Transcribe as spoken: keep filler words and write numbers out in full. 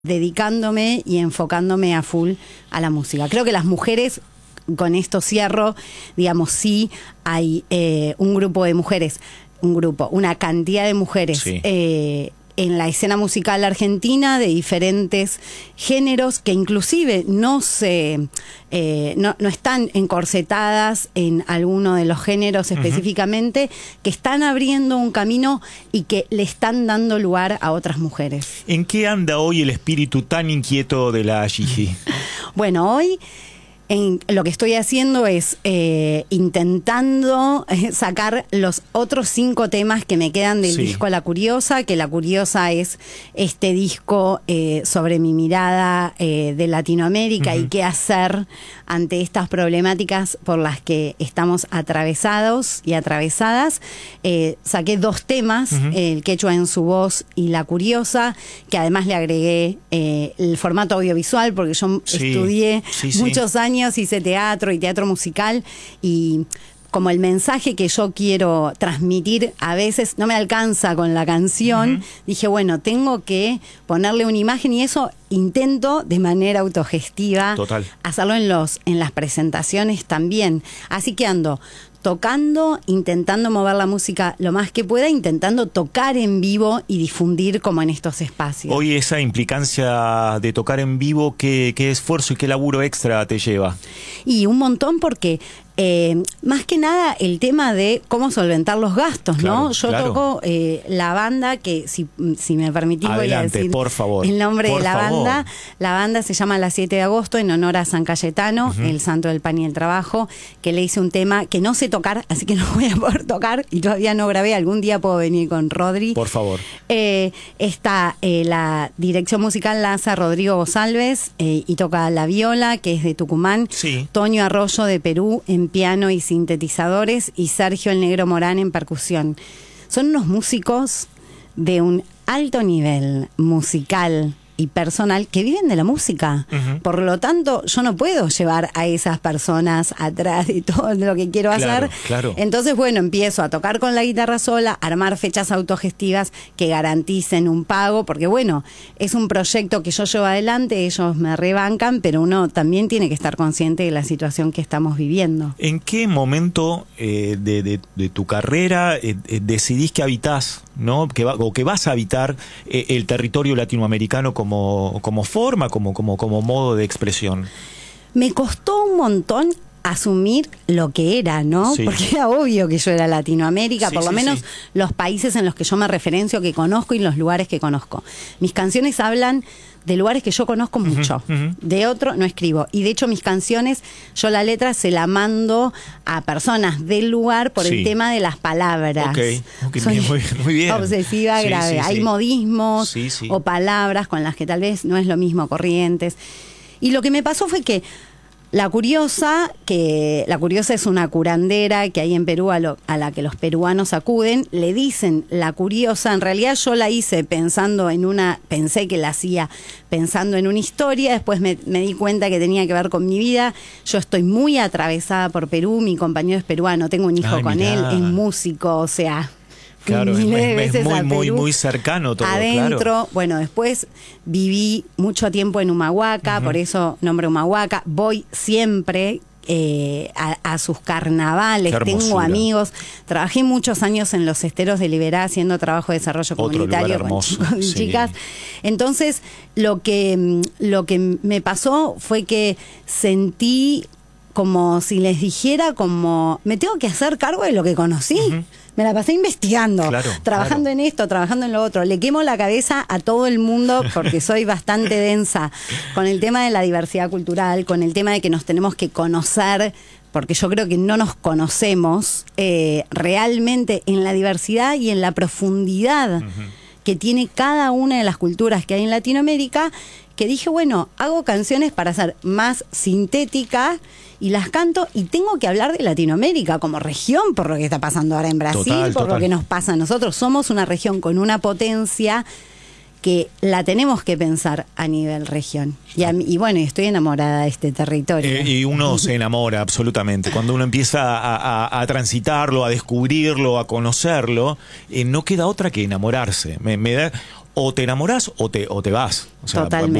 dedicándome y enfocándome a full a la música. Creo que las mujeres, con esto cierro, digamos, sí hay eh, un grupo de mujeres, un grupo, una cantidad de mujeres Sí. eh, en la escena musical argentina de diferentes géneros que inclusive no se eh, no, no están encorsetadas en alguno de los géneros específicamente, uh-huh. que están abriendo un camino y que le están dando lugar a otras mujeres. ¿En qué anda hoy el espíritu tan inquieto de la Gigi? Bueno, hoy En, lo que estoy haciendo es eh, intentando eh, sacar los otros cinco temas que me quedan del sí. disco La Curiosa, que La Curiosa es este disco eh, sobre mi mirada eh, de Latinoamérica uh-huh. y qué hacer ante estas problemáticas por las que estamos atravesados y atravesadas. Eh, saqué dos temas, uh-huh. El Quechua en su voz y La Curiosa, que además le agregué eh, el formato audiovisual, porque yo sí. estudié sí, muchos sí. años hice teatro y teatro musical, y como el mensaje que yo quiero transmitir a veces no me alcanza con la canción, uh-huh. dije, bueno, tengo que ponerle una imagen, y eso intento de manera autogestiva Total. hacerlo en los en las presentaciones también. Así que ando tocando, intentando mover la música lo más que pueda, intentando tocar en vivo y difundir como en estos espacios. Hoy esa implicancia de tocar en vivo, ¿qué, qué esfuerzo y qué laburo extra te lleva? Y un montón, porque eh, más que nada el tema de cómo solventar los gastos, claro, ¿no? Yo claro. toco eh, la banda, que si, si me permitís Adelante, voy a decir por favor, el nombre por de la favor. banda. La banda se llama La siete de agosto en honor a San Cayetano, uh-huh. el santo del pan y el trabajo, que le hice un tema que no sé tocar, así que no voy a poder tocar y todavía no grabé. Algún día puedo venir con Rodri. Por favor. Eh, está eh, la dirección musical la hace Rodrigo González eh, y toca la viola, que es de Tucumán. Sí. Toño Arroyo de Perú en piano y sintetizadores, y Sergio el Negro Morán en percusión. Son unos músicos de un alto nivel musical y personal que viven de la música. Uh-huh. Por lo tanto, yo no puedo llevar a esas personas atrás de todo lo que quiero claro, hacer. Claro. Entonces, bueno, empiezo a tocar con la guitarra sola, armar fechas autogestivas que garanticen un pago, porque bueno, es un proyecto que yo llevo adelante, ellos me rebancan, pero uno también tiene que estar consciente de la situación que estamos viviendo. ¿En qué momento eh, de, de, de tu carrera eh, eh, decidís que habitás, ¿no? que va, o que vas a habitar eh, el territorio latinoamericano como Como, como forma, como, como, como modo de expresión? Me costó un montón asumir lo que era, ¿no? Sí. Porque era obvio que yo era Latinoamérica, sí, por lo sí, menos sí. los países en los que yo me referencio, que conozco, y los lugares que conozco. Mis canciones hablan de lugares que yo conozco mucho. Uh-huh, uh-huh. De otro no escribo. Y de hecho mis canciones, yo la letra se la mando a personas del lugar por sí. el tema de las palabras. Okay. Okay, Soy muy, muy bien. obsesiva sí, grave. Sí, Hay sí. modismos sí, sí. o palabras con las que tal vez no es lo mismo, corrientes. Y lo que me pasó fue que La Curiosa, que La Curiosa es una curandera que hay en Perú a, lo, a la que los peruanos acuden, le dicen La Curiosa. En realidad yo la hice pensando en una, pensé que la hacía pensando en una historia, después me, me di cuenta que tenía que ver con mi vida. Yo estoy muy atravesada por Perú, mi compañero es peruano, tengo un hijo Ay, con mirá. él, es músico, o sea... Claro, es, es, es muy, muy, muy cercano todo, adentro, claro. Bueno, después viví mucho tiempo en Humahuaca, uh-huh. por eso nombre Humahuaca. Voy siempre eh, a, a sus carnavales, tengo amigos. Trabajé muchos años en los esteros de Liberá haciendo trabajo de desarrollo Otro comunitario con chicos y sí. chicas. Entonces, lo que, lo que me pasó fue que sentí como si les dijera, como me tengo que hacer cargo de lo que conocí. Uh-huh. Me la pasé investigando, claro, trabajando claro. en esto, trabajando en lo otro. Le quemo la cabeza a todo el mundo porque soy bastante densa con el tema de la diversidad cultural, con el tema de que nos tenemos que conocer, porque yo creo que no nos conocemos eh, realmente en la diversidad y en la profundidad uh-huh. que tiene cada una de las culturas que hay en Latinoamérica, que dije, bueno, hago canciones para ser más sintética y las canto, y tengo que hablar de Latinoamérica como región, por lo que está pasando ahora en Brasil, total, por total. lo que nos pasa a nosotros. Somos una región con una potencia que la tenemos que pensar a nivel región. Y, a mí, y bueno, estoy enamorada de este territorio. Eh, y uno se enamora absolutamente. Cuando uno empieza a, a, a transitarlo, a descubrirlo, a conocerlo, eh, no queda otra que enamorarse. Me, me da... o te enamorás o te, o te vas. O sea, Totalmente.